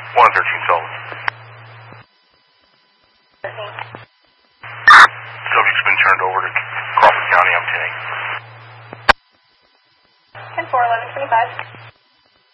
113 Sullivan. 13. Subject's been turned over to Crawford County. I'm 10. 10-4, 1125.